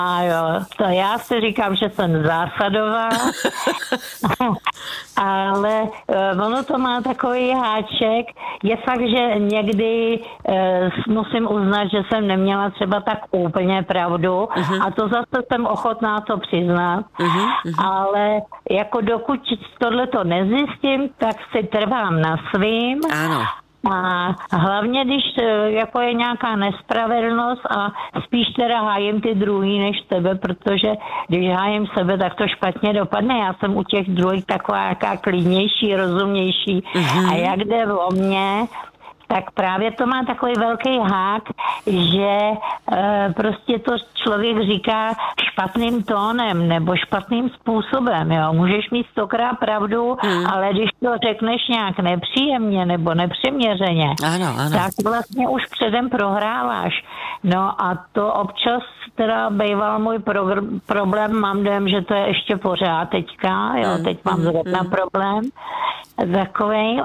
A jo, to já si říkám, že jsem zásadová, ale ono to má takový háček. Je fakt, že někdy musím uznat, že jsem neměla třeba tak úplně pravdu a to zase jsem ochotná to přiznat, ale jako dokud tohleto nezjistím, tak si trvám na svým. Ano. A hlavně, když jako je nějaká nespravedlnost a spíš teda hájím ty druhý než tebe, protože když hájím sebe, tak to špatně dopadne. Já jsem u těch druhých taková jaká klidnější, rozumnější. A jak jde o mě, tak právě to má takový velký hák, že prostě to člověk říká špatným tónem nebo špatným způsobem. Jo. Můžeš mít 100krát pravdu, ale když to řekneš nějak nepříjemně nebo nepřiměřeně, tak vlastně už předem prohráváš. No a to občas teda býval můj problém, mám dojem, že to je ještě pořád teďka, jo, teď mám zrovna problém takovej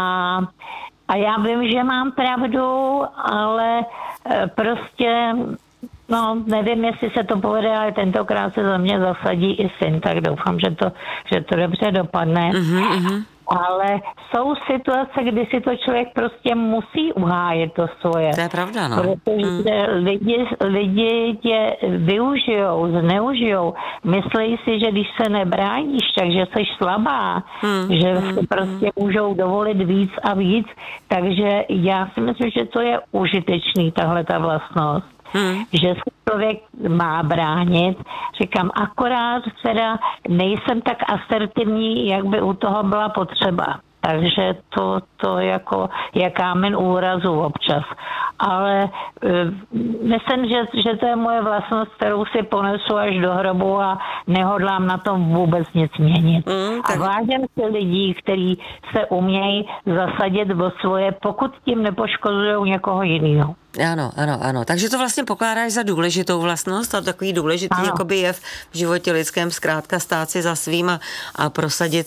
a já vím, že mám pravdu, ale prostě, no nevím, jestli se to povede, ale tentokrát se za mě zasadí i syn, tak doufám, že to dobře dopadne. Ale jsou situace, kdy si to člověk prostě musí uhájit to svoje. To je pravda, no. Protože lidi tě využijou, zneužijou. Myslí si, že když se nebráníš, takže jsi slabá, že si prostě můžou dovolit víc a víc. Takže já si myslím, že to je užitečný, tahle ta vlastnost. Že se člověk má bránit. Říkám, akorát teda nejsem tak asertivní, jak by u toho byla potřeba. Takže to jako je kámen úrazu občas. Ale myslím, že to je moje vlastnost, kterou si ponesu až do hrobu a nehodlám na tom vůbec nic měnit. A vážím si lidí, kteří se umějí zasadit o svoje, pokud tím nepoškozují někoho jiného. Ano. Takže to vlastně pokládáš za důležitou vlastnost a takový důležitý jakoby je v životě lidském zkrátka stát si za svým a prosadit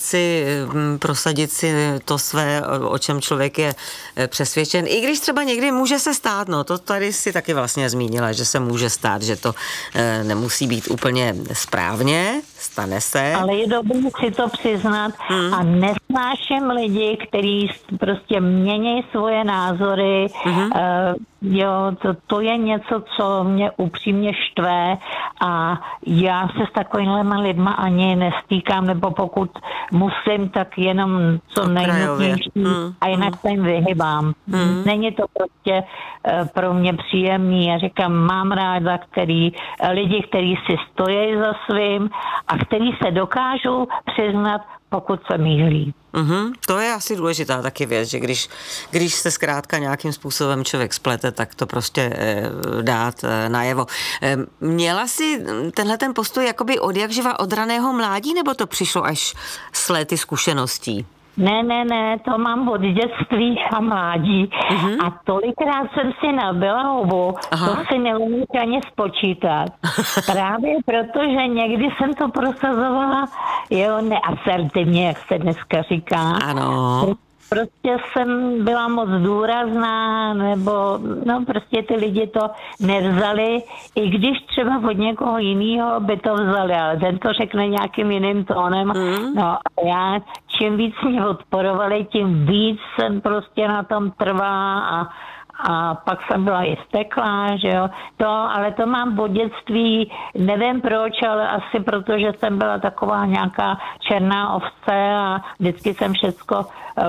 si to své, o čem člověk je přesvědčen. I když třeba někdy může se stát, no to tady si taky vlastně zmínila, že se může stát, že to nemusí být úplně správně, stane se. Ale je dobré si to přiznat a nesnáším lidi, kteří prostě mění svoje názory. Jo, to je něco, co mě upřímně štve a já se s takovýmhle lidma ani nestýkám, nebo pokud musím, tak jenom co nejnutnější a jinak se jim vyhybám. Není to prostě pro mě příjemný. Já říkám, mám ráda lidi, kteří si stojí za svým a kteří se dokážou přiznat, pokud se mýlí. To je asi důležitá taky věc, že když se zkrátka nějakým způsobem člověk splete, tak to prostě dát najevo. Měla jsi tenhle ten postoj jakoby od jakživa od raného mládí, nebo to přišlo až s léty zkušeností? Ne, to mám od dětství a mládí. A tolikrát jsem si nabila hubu, to si neumím ani spočítat. Právě proto, že někdy jsem to prosazovala, neasertivně, jak se dneska říká. Ano. Prostě jsem byla moc důrazná, nebo prostě ty lidi to nevzali, i když třeba od někoho jiného by to vzali, ale ten to řekne nějakým jiným tónem. No a já, čím víc mě odporovali, tím víc jsem prostě na tom trvala a pak jsem byla i steklá, že jo. Ale to mám od dětství, nevím proč, ale asi proto, že jsem byla taková nějaká černá ovce a vždycky jsem všecko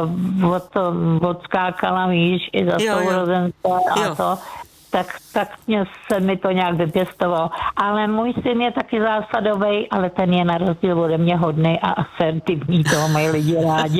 odskákala, víš, i za sourozence a to. Tak se mi to nějak vypěstovalo. Ale můj syn je taky zásadový, ale ten je na rozdíl ode mě hodný a asertivní, toho mají lidi rádi.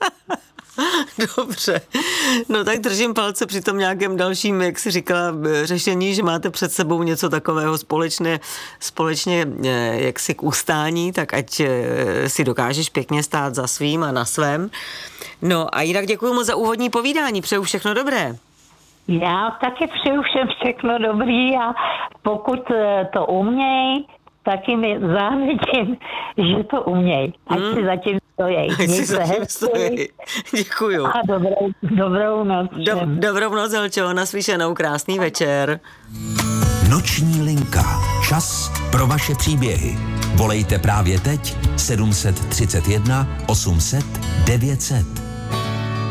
Dobře. No tak držím palce při tom nějakém dalším, jak jsi říkala, řešení, že máte před sebou něco takového společně jaksi k ustání, tak ať si dokážeš pěkně stát za svým a na svém. No a jinak děkuji moc za úvodní povídání, přeju všechno dobré. Já taky přeju všem všechno dobrý a pokud to uměj, taky mi závidím, že to uměj. Ať si zatím stojí. Děkuju. A dobrou noc. Dobrou noc, Helčo, naslyšenou, krásný večer. Noční linka. Čas pro vaše příběhy. Volejte právě teď 731 800 900.